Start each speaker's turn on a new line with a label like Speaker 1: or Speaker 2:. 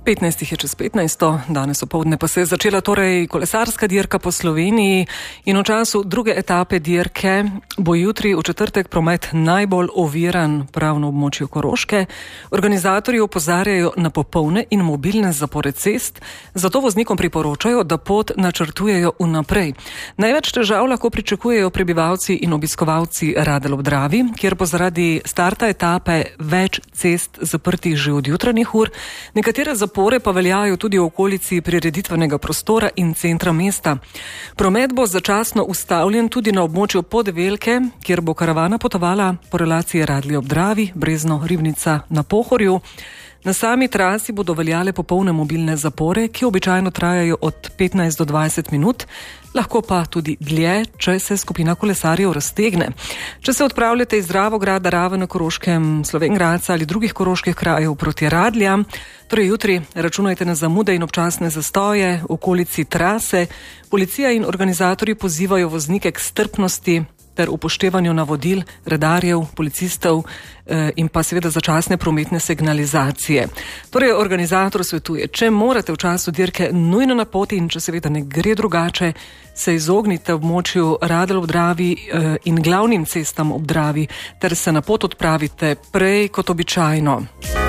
Speaker 1: 15 je čez 15, danes opoldne pa se je začela torej kolesarska dirka po Sloveniji in v času druge etape dirke bo jutri v četrtek promet najbolj oviran prav na območju Koroške. Organizatorji opozarjajo na popolne in mobilne zapore cest, zato voznikom priporočajo, da pot načrtujejo vnaprej. Največ težav lahko pričakujejo prebivalci in obiskovalci Radelj ob Dravi, kjer bo zaradi starta etape več cest zaprtih že od jutranjih ur. Nekatere zapore pa veljajo tudi v okolici prireditvenega prostora in centra mesta. Promet bo začasno ustavljen tudi na območju Podvelke, kjer bo karavana potovala po relaciji Radelj ob Dravi, Brezno, Ribnica na Pohorju. Na sami trasi bodo veljale popolne mobilne zapore, ki običajno trajajo od 15 do 20 minut, lahko pa tudi dlje, če se skupina kolesarjev raztegne. Če se odpravljate iz Dravograda, Raven na Koroškem, Slovenj Gradca ali drugih koroških krajev proti Radljam, torej jutri računajte na zamude in občasne zastoje v okolici trase. Policija in organizatorji pozivajo voznike k strpnosti ter upoštevanju navodil redarjev, policistov in pa seveda začasne prometne signalizacije. Torej, organizator svetuje, če morate v času dirke nujno na poti in če seveda ne gre drugače, se izognite območju Radelj ob Dravi in glavnim cestam ob Dravi ter se na pot odpravite prej kot običajno.